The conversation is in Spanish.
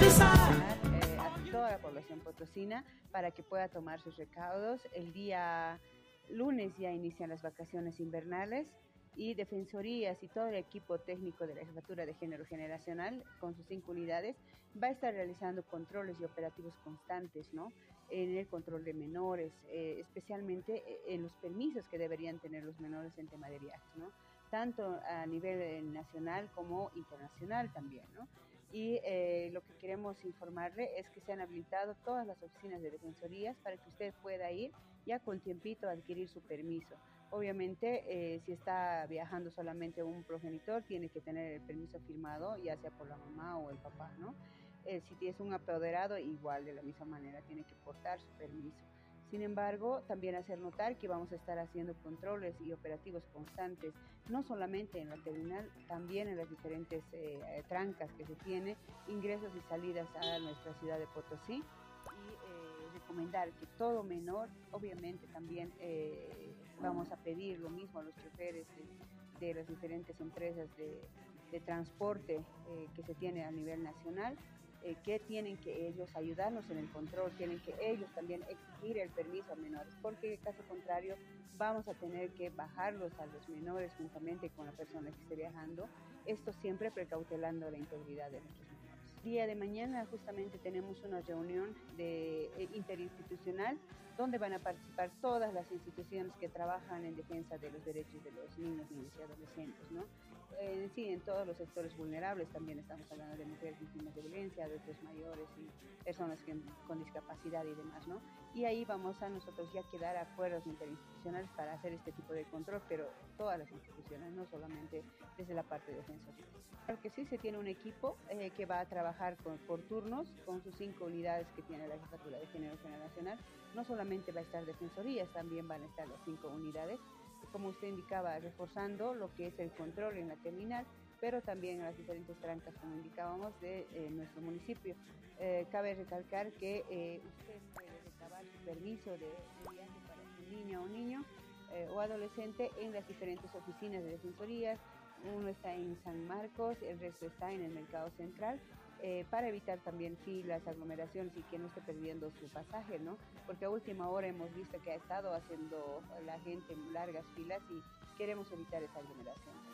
A toda la población potosina para que pueda tomar sus recaudos. El día lunes ya inician las vacaciones invernales y Defensorías y todo el equipo técnico de la Jefatura de Género Generacional con sus 5 unidades va a estar realizando controles y operativos constantes, ¿no? En el control de menores, especialmente en los permisos que deberían tener los menores en tema de viajes, ¿no? Tanto a nivel nacional como internacional también, ¿no? Y lo que queremos informarle es que se han habilitado todas las oficinas de defensorías para que usted pueda ir ya con tiempito a adquirir su permiso. Obviamente, si está viajando solamente un progenitor, tiene que tener el permiso firmado, ya sea por la mamá o el papá, ¿no? Si tienes un apoderado, igual de la misma manera tiene que portar su permiso. Sin embargo, también hacer notar que vamos a estar haciendo controles y operativos constantes, no solamente en la terminal, también en las diferentes trancas que se tiene, ingresos y salidas a nuestra ciudad de Potosí. Y recomendar que todo menor, obviamente también vamos a pedir lo mismo a los choferes de las diferentes empresas de transporte que se tiene a nivel nacional, que tienen que ellos ayudarnos en el control, tienen que ellos también exigir el permiso a menores, porque en caso contrario vamos a tener que bajarlos a los menores juntamente con la persona que esté viajando, esto siempre precautelando la integridad de nuestros menores. Día de mañana justamente tenemos una reunión interinstitucional donde van a participar todas las instituciones que trabajan en defensa de los derechos de los niños, niñas y adolescentes, ¿no? Sí, en todos los sectores vulnerables, también estamos hablando de mujeres víctimas de violencia, adultos mayores y personas con discapacidad y demás, ¿no? Y ahí vamos a nosotros ya quedar acuerdos interinstitucionales para hacer este tipo de control, pero todas las instituciones, no solamente desde la parte de defensa. Claro que sí, se tiene un equipo que va a trabajar por turnos con sus 5 unidades que tiene la Jefatura de Género Generacional. No solamente va a estar defensorías, también van a estar las 5 unidades, como usted indicaba, reforzando lo que es el control en la terminal, pero también en las diferentes trancas, como indicábamos, de nuestro municipio. Cabe recalcar que usted puede recabar su permiso de viaje para su niño o niño o adolescente en las diferentes oficinas de defensorías. Uno está en San Marcos, el resto está en el Mercado Central, para evitar también filas, aglomeraciones y que no esté perdiendo su pasaje, ¿no? Porque a última hora hemos visto que ha estado haciendo la gente largas filas y queremos evitar esa aglomeración.